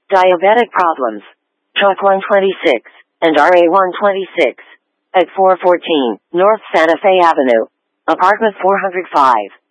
Diabetic problems. Truck 126 and RA 126 at 414 North Santa Fe Avenue, apartment 405.